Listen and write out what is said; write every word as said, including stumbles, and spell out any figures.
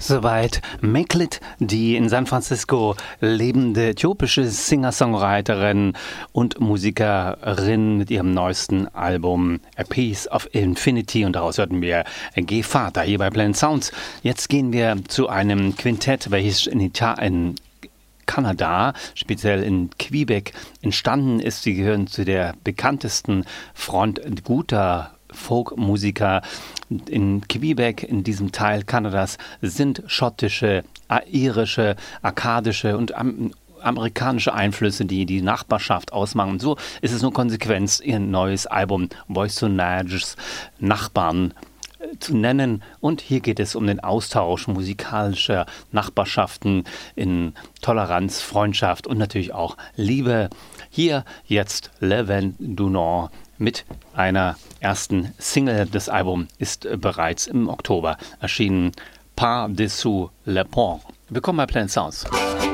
Soweit Meklit, die in San Francisco lebende äthiopische Singer-Songwriterin und Musikerin mit ihrem neuesten Album A Piece of Infinity, und daraus hörten wir Gevater hier bei Planet Sounds. Jetzt gehen wir zu einem Quintett, welches in, Ita- in Kanada, speziell in Quebec, entstanden ist. Sie gehören zu der bekanntesten Front guter Folkmusiker in Quebec, in diesem Teil Kanadas, sind schottische, irische, akkadische und am, amerikanische Einflüsse, die die Nachbarschaft ausmachen. Und so ist es nur Konsequenz, ihr neues Album Voice to Nages Nachbarn zu nennen. Und hier geht es um den Austausch musikalischer Nachbarschaften in Toleranz, Freundschaft und natürlich auch Liebe. Hier jetzt Le Vent du Nord mit einer ersten Single. Das Album ist bereits im Oktober erschienen. Par-dessous le pont. Willkommen bei Planet Sounds.